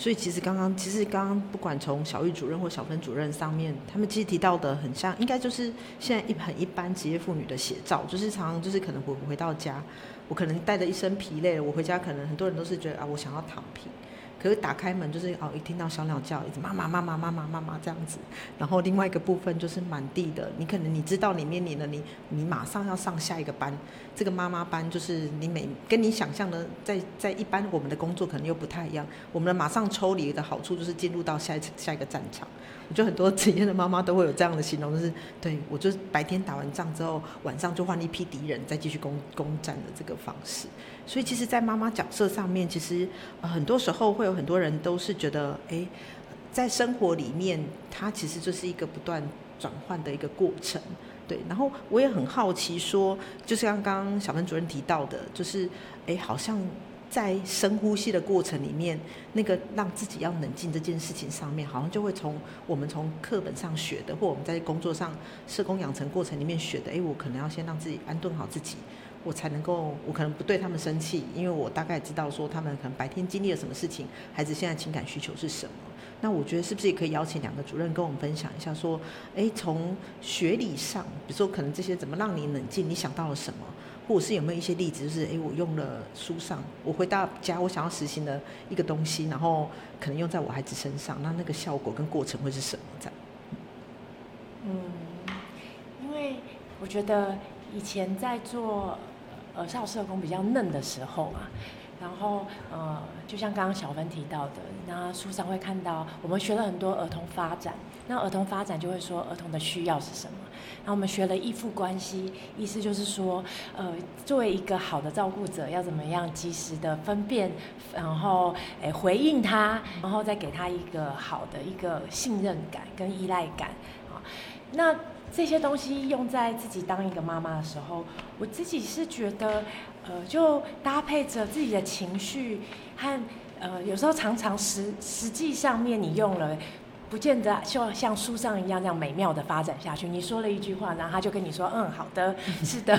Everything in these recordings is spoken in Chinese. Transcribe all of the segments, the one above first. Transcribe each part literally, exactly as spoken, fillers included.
所以其实刚刚其实刚刚不管从小玉主任或小芬主任上面，他们其实提到的很像，应该就是现在一很一般职业妇女的写照，就是常常就是可能我回到家，我可能带着一身疲累，我回家可能很多人都是觉得啊，我想要躺平。可是打开门就是哦，一听到小鸟叫，一直妈妈妈妈妈妈妈妈这样子，然后另外一个部分就是满地的，你可能你知道你面临了你你马上要上下一个班，这个妈妈班就是你每跟你想象的在在一般我们的工作可能又不太一样，我们的马上抽离的好处就是进入到下一下一个战场。我觉得很多职业的妈妈都会有这样的形容，就是对我就是白天打完仗之后，晚上就换一批敌人，再继续攻攻占的这个方式。所以其实，在妈妈角色上面，其实、呃、很多时候会有很多人都是觉得，哎，在生活里面，它其实就是一个不断转换的一个过程。对，然后我也很好奇说，就是刚刚小芬主任提到的，就是哎，好像在深呼吸的过程里面，那个让自己要冷静这件事情上面，好像就会从我们从课本上学的，或我们在工作上社工养成过程里面学的，哎，我可能要先让自己安顿好自己，我才能够，我可能不对他们生气，因为我大概知道说他们可能白天经历了什么事情，孩子现在情感需求是什么。那我觉得是不是也可以邀请两个主任跟我们分享一下说，哎，从学理上，比如说可能这些怎么让你冷静，你想到了什么，或者是有没有一些例子，就是哎，我用了书上，我回到家我想要实行的一个东西，然后可能用在我孩子身上，那那个效果跟过程会是什么？这样。 嗯，因为我觉得以前在做儿少社工比较嫩的时候啊，然后呃，就像刚刚小芬提到的，那书上会看到我们学了很多儿童发展，那儿童发展就会说儿童的需要是什么。然后我们学了依附关系，意思就是说，呃，作为一个好的照顾者，要怎么样及时的分辨，然后诶回应他，然后再给他一个好的一个信任感跟依赖感啊。那这些东西用在自己当一个妈妈的时候，我自己是觉得，呃，就搭配着自己的情绪和呃，有时候常常实实际上面你用了。不见得就像书上一样这样美妙的发展下去。你说了一句话，然后他就跟你说，嗯，好的，是的。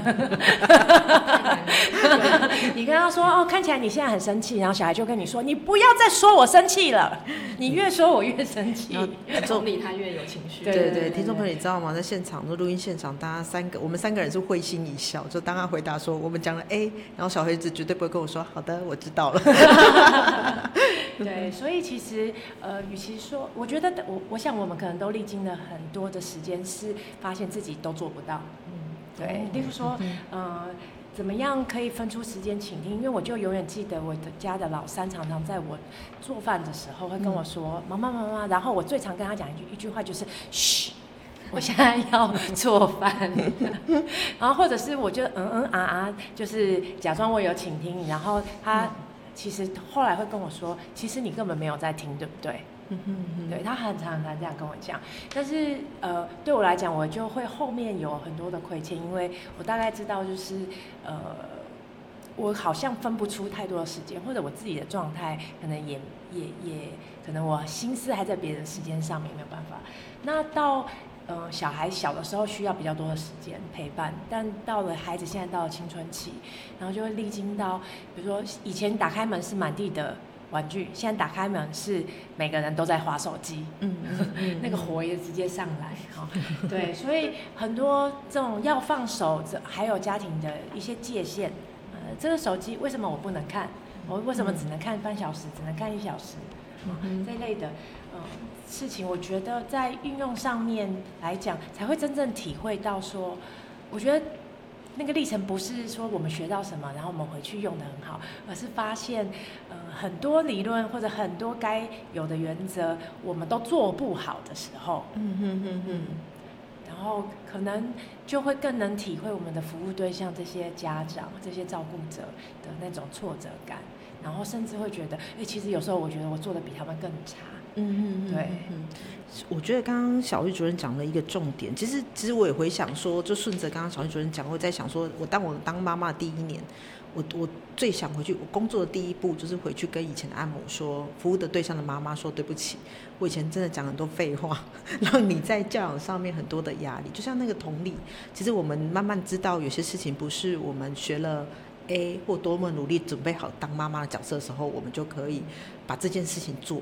你跟他说，哦，看起来你现在很生气，然后小孩就跟你说，你不要再说我生气了，你越说我越生气， 越同理他越有情绪。 对 对, 对, 对，听众朋友你知道吗？在现场，录音现场，大家三个，我们三个人是会心一笑，就当他回答说我们讲了 A， 然后小孩子绝对不会跟我说，好的，我知道了。 对，所以其实呃，与其说，我觉得我我想我们可能都历经了很多的时间，是发现自己都做不到。嗯，对，例如说，呃，怎么样可以分出时间倾听？因为我就永远记得我的家的老三常常在我做饭的时候会跟我说：“妈妈，妈妈。”然后我最常跟他讲一句一句话就是“嘘”。我现在要做饭，然后或者是我就嗯嗯啊啊，就是假装我有倾听，然后他其实后来会跟我说，其实你根本没有在听，对不对？嗯哼，对，他很常常这样跟我讲，但是呃，对我来讲，我就会后面有很多的亏欠，因为我大概知道就是呃，我好像分不出太多的时间，或者我自己的状态可能也也也，可能我心思还在别的时间上面，没有办法。那到呃，小孩小的时候需要比较多的时间陪伴，但到了孩子现在到了青春期，然后就会历经到，比如说以前打开门是满地的玩具，现在打开门是每个人都在滑手机，嗯嗯，那个火也直接上来，哈、哦，对，所以很多这种要放手，还有家庭的一些界限，呃，这个手机为什么我不能看？我为什么只能看半小时，只能看一小时？嗯，这类的，呃，事情，我觉得在运用上面来讲，才会真正体会到说，我觉得那个历程不是说我们学到什么，然后我们回去用得很好，而是发现，呃，很多理论或者很多该有的原则，我们都做不好的时候，嗯哼哼哼，然后可能就会更能体会我们的服务对象这些家长、这些照顾者的那种挫折感。然后甚至会觉得，哎、欸，其实有时候我觉得我做的比他们更差。嗯嗯，对。 嗯，我觉得刚刚小玉主任讲了一个重点，其实其实我也回想说，就顺着刚刚小玉主任讲，我在想说，我当我当妈妈的第一年，我我最想回去，我工作的第一步就是回去跟以前的按摩说，服务的对象的妈妈说对不起，我以前真的讲很多废话，让你在教养上面很多的压力。就像那个同理，其实我们慢慢知道有些事情不是我们学了A 或多么努力准备好当妈妈的角色的时候，我们就可以把这件事情做